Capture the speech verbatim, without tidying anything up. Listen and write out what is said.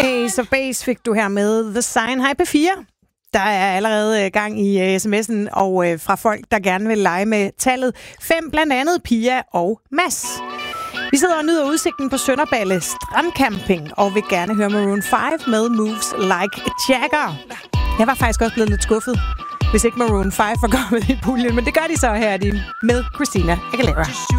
Ace of Base fik du her med The Sign. Hej P fire. Der er allerede gang i sms'en, og fra folk, der gerne vil lege med tallet fem, blandt andet Pia og Mads. Vi sidder og nyder udsigten på Sønderballe Strandcamping, og vil gerne høre Maroon fem med Moves Like Jagger. Jeg var faktisk også blevet lidt skuffet, hvis ikke Maroon fem var kommet i puljen, men det gør de så her med Christina Aguilera.